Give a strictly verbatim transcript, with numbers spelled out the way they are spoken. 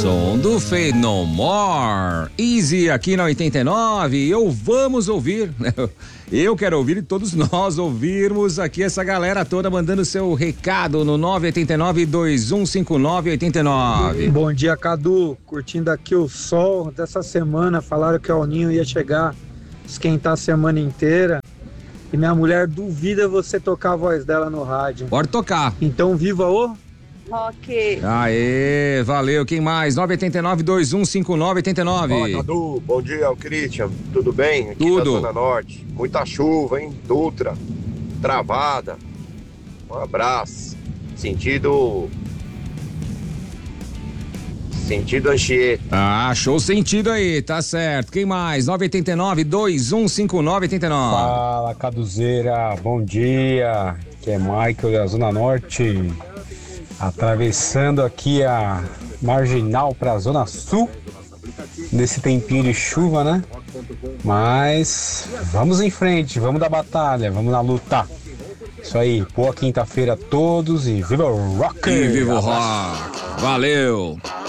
Som do Faith No More. Easy aqui na oitenta e nove. Eu vamos ouvir, né? Eu quero ouvir e todos nós ouvirmos aqui essa galera toda mandando seu recado no nove oito nove, dois um cinco nove, oito nove. Bom dia, Cadu. Curtindo aqui o sol dessa semana. Falaram que o El Ninho ia chegar, esquentar a semana inteira. E minha mulher duvida você tocar a voz dela no rádio. Pode tocar. Então viva o... Rock. Aê, valeu. Quem mais? nove oito nove, dois um cinco nove, oito nove. Fala, Cadu. Bom dia, é o Christian. Tudo bem? Aqui Tudo. na Zona Norte. Muita chuva, hein? Dutra. Travada. Um abraço. Sentido... Sentido Anchieta. Ah, achou sentido aí, tá certo. Quem mais? nove oito nove, dois um cinco nove, oito nove. Fala, Caduzeira. Bom dia. Aqui é Michael da Zona Norte. Atravessando aqui a Marginal para a Zona Sul, nesse tempinho de chuva, né? Mas vamos em frente, vamos dar batalha, vamos na luta. Isso aí, boa quinta-feira a todos e viva o rock! E viva o rock! Valeu!